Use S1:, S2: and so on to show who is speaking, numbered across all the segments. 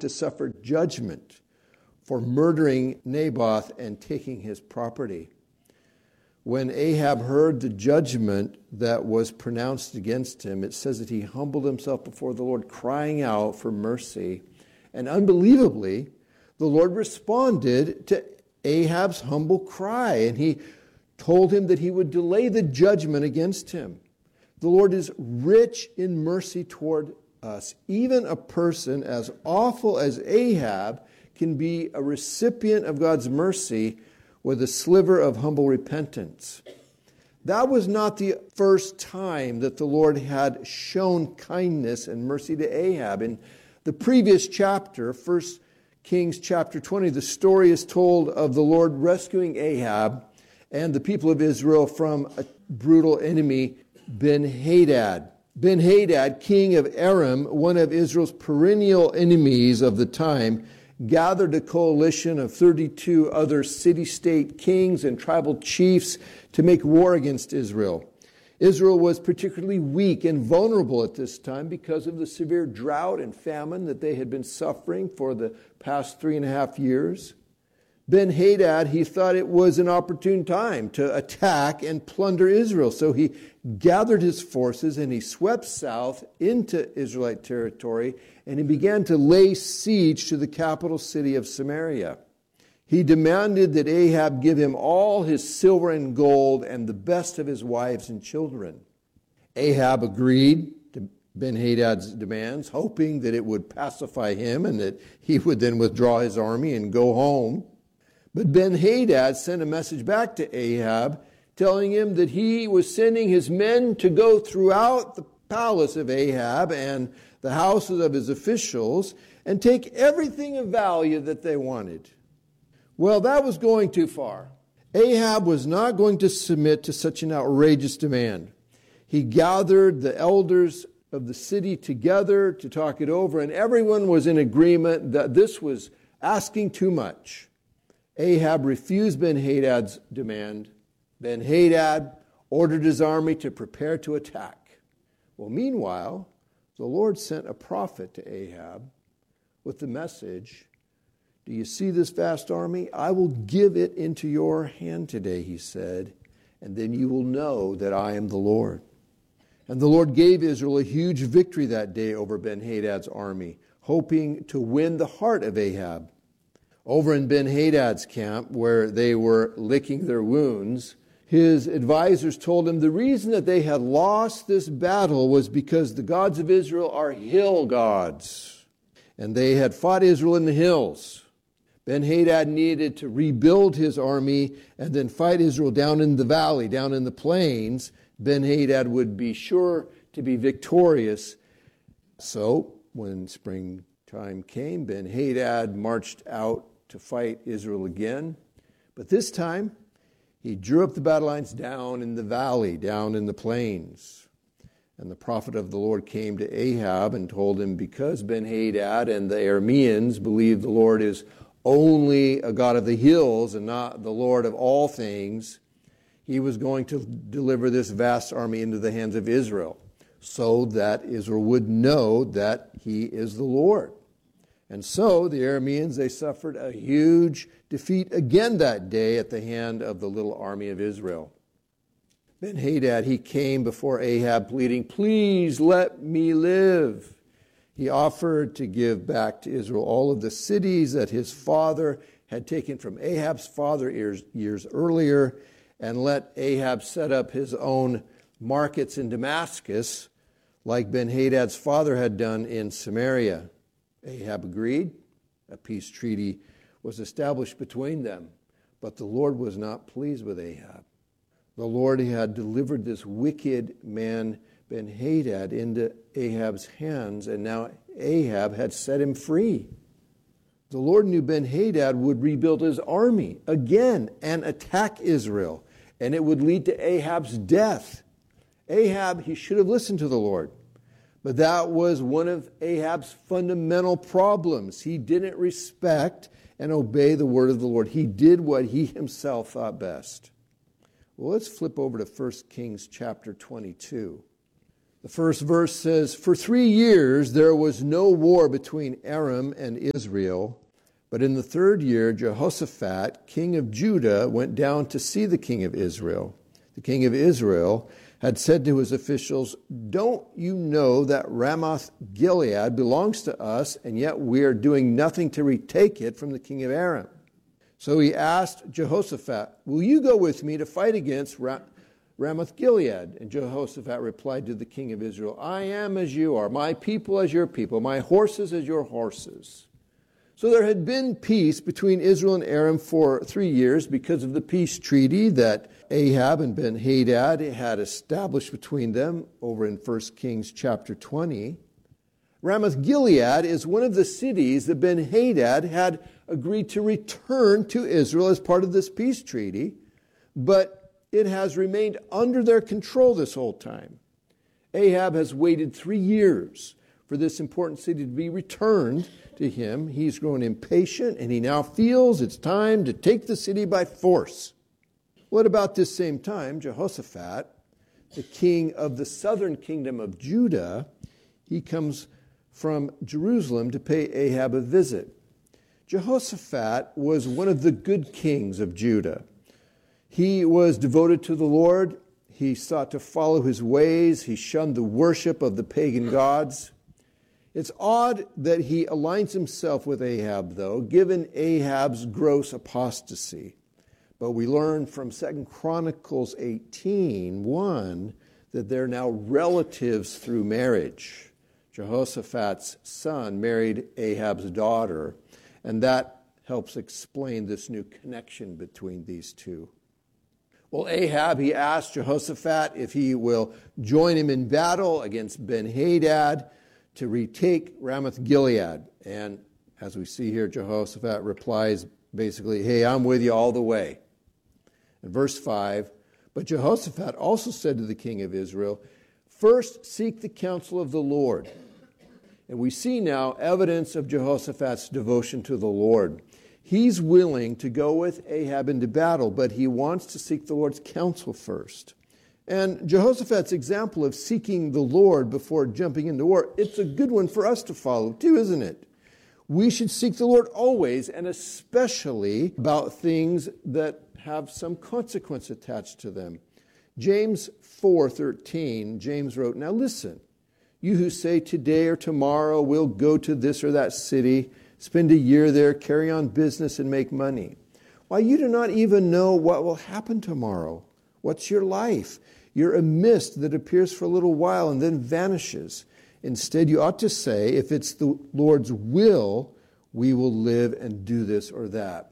S1: to suffer judgment for murdering Naboth and taking his property. When Ahab heard the judgment that was pronounced against him, it says that he humbled himself before the Lord, crying out for mercy. And unbelievably, the Lord responded to Ahab's humble cry, and he told him that he would delay the judgment against him. The Lord is rich in mercy toward us. Even a person as awful as Ahab can be a recipient of God's mercy with a sliver of humble repentance. That was not the first time that the Lord had shown kindness and mercy to Ahab. In the previous chapter, 1 Kings chapter 20, the story is told of the Lord rescuing Ahab and the people of Israel from a brutal enemy, Ben-Hadad. Ben-Hadad, king of Aram, one of Israel's perennial enemies of the time, gathered a coalition of 32 other city-state kings and tribal chiefs to make war against Israel. Israel was particularly weak and vulnerable at this time because of the severe drought and famine that they had been suffering for the past 3.5 years. Ben-Hadad, he thought it was an opportune time to attack and plunder Israel. So he gathered his forces and he swept south into Israelite territory, and he began to lay siege to the capital city of Samaria. He demanded that Ahab give him all his silver and gold and the best of his wives and children. Ahab agreed to Ben-Hadad's demands, hoping that it would pacify him and that he would then withdraw his army and go home. But Ben-Hadad sent a message back to Ahab, telling him that he was sending his men to go throughout the palace of Ahab and the houses of his officials and take everything of value that they wanted. Well, that was going too far. Ahab was not going to submit to such an outrageous demand. He gathered the elders of the city together to talk it over, and everyone was in agreement that this was asking too much. Ahab refused Ben-Hadad's demand. Ben-Hadad ordered his army to prepare to attack. Well, meanwhile, the Lord sent a prophet to Ahab with the message, "Do you see this vast army? I will give it into your hand today," he said, "and then you will know that I am the Lord." And the Lord gave Israel a huge victory that day over Ben-Hadad's army, hoping to win the heart of Ahab. Over in Ben-Hadad's camp, where they were licking their wounds, his advisors told him the reason that they had lost this battle was because the gods of Israel are hill gods, and they had fought Israel in the hills. Ben-Hadad needed to rebuild his army and then fight Israel down in the valley, down in the plains. Ben-Hadad would be sure to be victorious. So, when springtime came, Ben-Hadad marched out to fight Israel again. But this time, he drew up the battle lines down in the valley, down in the plains. And the prophet of the Lord came to Ahab and told him, because Ben-Hadad and the Arameans believe the Lord is only a God of the hills and not the Lord of all things, he was going to deliver this vast army into the hands of Israel, so that Israel would know that he is the Lord. And so the Arameans, they suffered a huge defeat again that day at the hand of the little army of Israel. Ben-Hadad, he came before Ahab pleading, "Please let me live." He offered to give back to Israel all of the cities that his father had taken from Ahab's father years earlier, and let Ahab set up his own markets in Damascus, like Ben-Hadad's father had done in Samaria. Ahab agreed. A peace treaty was established between them. But the Lord was not pleased with Ahab. The Lord had delivered this wicked man, Ben-Hadad, into Ahab's hands, and now Ahab had set him free. The Lord knew Ben-Hadad would rebuild his army again and attack Israel, and it would lead to Ahab's death. Ahab, he should have listened to the Lord. But that was one of Ahab's fundamental problems. He didn't respect and obey the word of the Lord. He did what he himself thought best. Well, let's flip over to 1 Kings chapter 22. The first verse says, "For 3 years there was no war between Aram and Israel, but in the 3rd year Jehoshaphat, king of Judah, went down to see the king of Israel. The king of Israel had said to his officials, 'Don't you know that Ramoth Gilead belongs to us, and yet we are doing nothing to retake it from the king of Aram?' So he asked Jehoshaphat, 'Will you go with me to fight against Ramoth Gilead?' And Jehoshaphat replied to the king of Israel, 'I am as you are, my people as your people, my horses as your horses.' So there had been peace between Israel and Aram for 3 years because of the peace treaty that Ahab and Ben-Hadad had established between them over in 1 Kings chapter 20. Ramoth Gilead is one of the cities that Ben-Hadad had agreed to return to Israel as part of this peace treaty, but it has remained under their control this whole time. Ahab has waited 3 years for this important city to be returned to him. He's grown impatient, and he now feels it's time to take the city by force. Well, at about this same time, Jehoshaphat, the king of the southern kingdom of Judah, he comes from Jerusalem to pay Ahab a visit. Jehoshaphat was one of the good kings of Judah. He was devoted to the Lord. He sought to follow his ways. He shunned the worship of the pagan gods. It's odd that he aligns himself with Ahab, though, given Ahab's gross apostasy. But we learn from 2 Chronicles 18:1 that they're now relatives through marriage. Jehoshaphat's son married Ahab's daughter, and that helps explain this new connection between these two. Well, Ahab, he asked Jehoshaphat if he will join him in battle against Ben-Hadad to retake Ramoth Gilead. And as we see here, Jehoshaphat replies basically, "Hey, I'm with you all the way." In verse 5, "But Jehoshaphat also said to the king of Israel, 'First seek the counsel of the Lord.'" And we see now evidence of Jehoshaphat's devotion to the Lord. He's willing to go with Ahab into battle, but he wants to seek the Lord's counsel first. And Jehoshaphat's example of seeking the Lord before jumping into war, it's a good one for us to follow too, isn't it? We should seek the Lord always, and especially about things that have some consequence attached to them. James 4:13, James wrote, "Now listen, you who say today or tomorrow we'll go to this or that city, spend a year there, carry on business and make money. Why, you do not even know what will happen tomorrow. What's your life? You're a mist that appears for a little while and then vanishes. Instead, you ought to say, if it's the Lord's will, we will live and do this or that."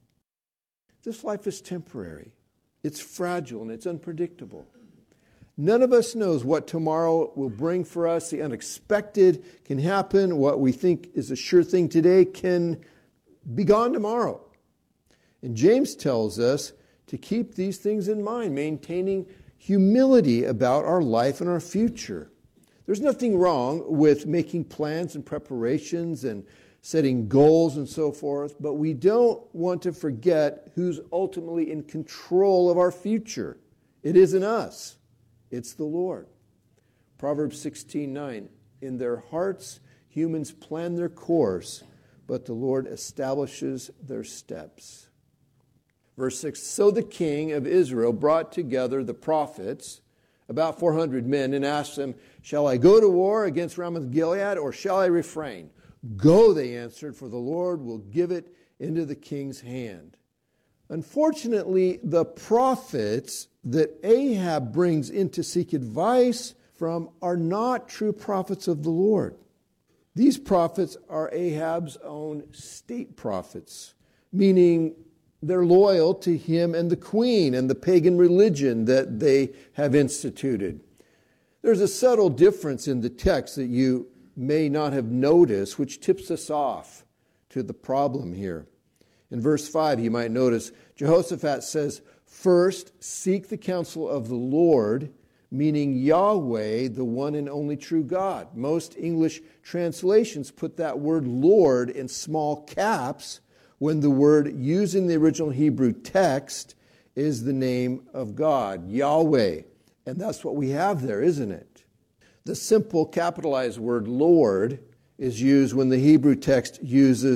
S1: This life is temporary. It's fragile and it's unpredictable. None of us knows what tomorrow will bring for us. The unexpected can happen. What we think is a sure thing today can be gone tomorrow. And James tells us to keep these things in mind, maintaining humility about our life and our future. There's nothing wrong with making plans and preparations and setting goals and so forth, but we don't want to forget who's ultimately in control of our future. It isn't us. It's the Lord. Proverbs 16:9, "In their hearts humans plan their course, but the Lord establishes their steps." Verse 6, "So the king of Israel brought together the prophets, about 400 men, and asked them, 'Shall I go to war against Ramoth Gilead, or shall I refrain?' 'Go,' they answered, 'for the Lord will give it into the king's hand.'" Unfortunately, the prophets that Ahab brings in to seek advice from are not true prophets of the Lord. These prophets are Ahab's own state prophets, meaning they're loyal to him and the queen and the pagan religion that they have instituted. There's a subtle difference in the text that you may not have noticed, which tips us off to the problem here. In verse 5, you might notice, Jehoshaphat says, "First, seek the counsel of the Lord," meaning Yahweh, the one and only true God. Most English translations put that word Lord in small caps when the word used in the original Hebrew text is the name of God, Yahweh. And that's what we have there, isn't it? The simple capitalized word Lord is used when the Hebrew text uses